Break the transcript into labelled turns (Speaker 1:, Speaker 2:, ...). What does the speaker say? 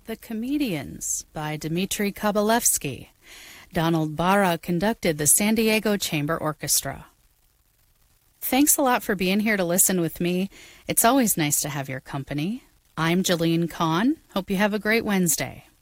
Speaker 1: The Comedians by Dmitry Kabalevsky. Donald Barra conducted the San Diego Chamber Orchestra. Thanks a lot for being here to listen with me. It's always nice to have your company. I'm Jalene Kahn. Hope you have a great Wednesday.